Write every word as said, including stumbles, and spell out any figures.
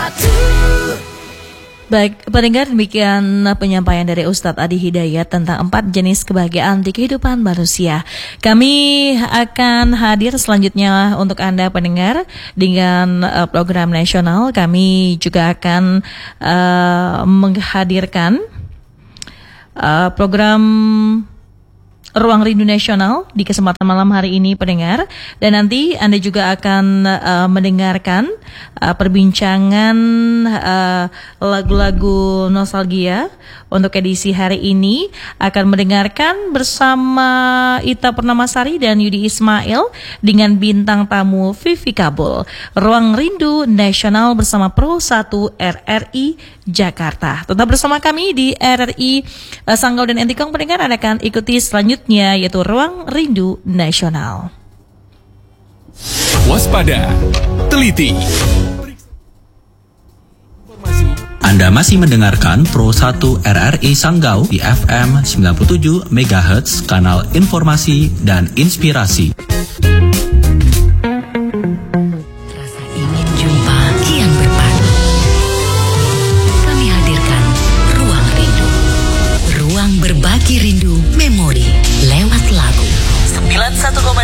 Baik, pendengar, demikian penyampaian dari Ustadz Adi Hidayat tentang empat jenis kebahagiaan di kehidupan manusia. Kami akan hadir selanjutnya untuk Anda pendengar dengan uh, program nasional. Kami juga akan uh, menghadirkan uh, program Ruang Rindu Nasional di kesempatan malam hari ini pendengar, dan nanti Anda juga akan uh, mendengarkan uh, perbincangan uh, lagu-lagu nostalgia. Untuk edisi hari ini akan mendengarkan bersama Ita Purnamasari dan Yudi Ismail dengan bintang tamu Vivi Kabul. Ruang Rindu Nasional bersama Pro satu R R I Jakarta. Tetap bersama kami di R R I uh, Sanggau dan Entikong pendengar. Anda akan ikuti selanjutnya yaitu Ruang Rindu Nasional. Waspada, teliti. Anda masih mendengarkan Pro satu R R I Sanggau di F M sembilan puluh tujuh megahertz, kanal informasi dan inspirasi.